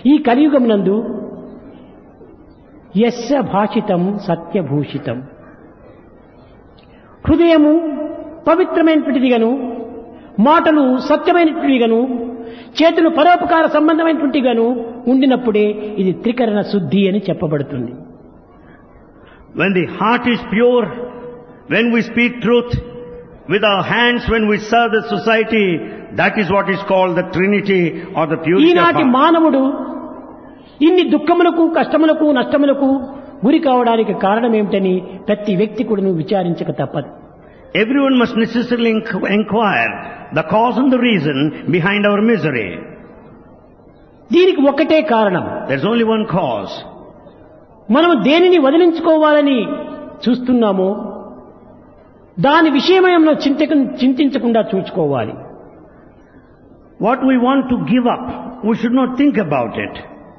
ఈ కలియుగమునందు యస్య భాషితం సత్యభూషితం, హృదయము పవిత్రమైనటువంటిదిగాను, మాటలు సత్యమైనటువంటివిగాను, చేతులు పరోపకార సంబంధమైనటువంటిగాను ఉండినప్పుడే ఇది త్రికరణ శుద్ధి అని చెప్పబడుతుంది. When the heart is pure, when we speak truth, with our hands when we serve the society, that is what is called the Trinity or the purity of ఈనాటి heart. మానవుడు ఇన్ని దుఃఖములకు, కష్టములకు, నష్టములకు గురి కావడానికి కారణం ఏమిటని ప్రతి వ్యక్తి కూడా విచారించక తప్పదు. Everyone must necessarily inquire the cause and the reason behind our misery. దీనికి ఒక్కటే కారణం, There's only one cause. మనం దేనిని వదిలించుకోవాలని చూస్తున్నామో దాని విషయమై మనం చింతించకుండా చూసుకోవాలి. What we want to give up, we should not think about it.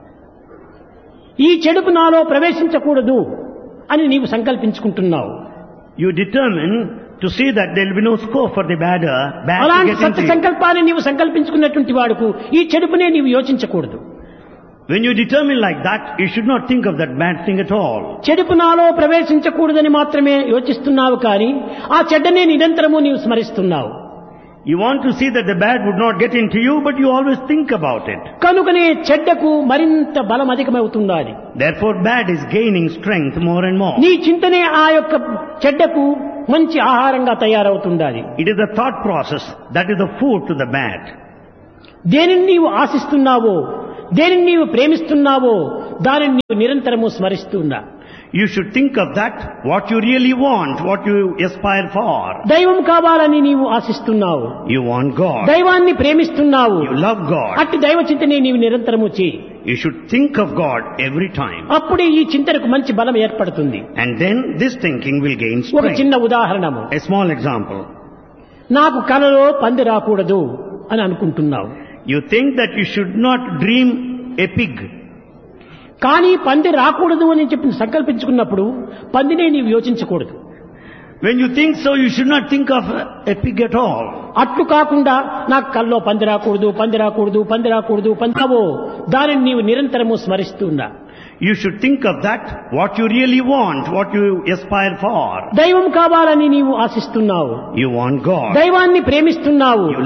ఈ చెడుకు నాలో ప్రవేశించకూడదు అని నీవు సంకల్పించుకుంటున్నావు. You determine to see that there will be no scope for the bad to అలాంటి get సత్య into you. సంకల్పాన్ని నీవు సంకల్పించుకున్నటువంటి వాడుకు ఈ చెడుపునే నీవు యోచించకూడదు. When you determine like that, you should not think of that bad thing at all. చెడుపు నాలో ప్రవేశించకూడదని మాత్రమే యోచిస్తున్నావు కానీ ఆ చెడ్డనే నిరంతరము నీవు స్మరిస్తున్నావు. You want to see that the bad would not get into you, but you always think about it. కనుకనే చెడ్డకు మరింత బలం అధికమవుతున్నది. Therefore bad is gaining strength more and more. నీ చింతనే ఆ యొక్క చెడ్డకు మంచి ఆహారంగా తయారవుతుండాలి. It is the thought process that is the food to the bad. దేనిని నీవు ఆశిస్తున్నావో, దేనిని నీవు ప్రేమిస్తున్నావో దానిని నీవు నిరంతరము స్మరిస్తున్నా. You should think of that, what you really want, what you aspire for. దైవం కావాలని నీవు ఆశిస్తున్నావు, You want God. దైవాన్ని ప్రేమిస్తున్నావు. You love God. అట్టి దైవ చింతనే నీవు నిరంతరము చేయి. You should think of God every time. అప్పుడే ఈ చింతనకు మంచి బలం ఏర్పడుతుంది. And then this thinking will gain ఒక strength. చిన్న ఉదాహరణము, A small example. నాకు కలలో పంది రాకూడదు అని అనుకుంటున్నావు. You think that you should not dream a pig. కానీ పంది రాకూడదు అని చెప్పి సంకల్పించుకున్నప్పుడు పందినే నీవు యోచించకూడదు. When you think so, you should not think of a pig at all. అట్లు కాకుండా నాకు కల్లో పంది రాకూడదు, పంది రాకూడదు, పంది రాకూడదు, పందావో దానిని నీవు నిరంతరము స్మరిస్తున్నా. You should think of that, what you really want, what you aspire for. దైవం కావాలని నీవు ఆశిస్తున్నావు, You want God. దైవాన్ని ప్రేమిస్తున్నావు. You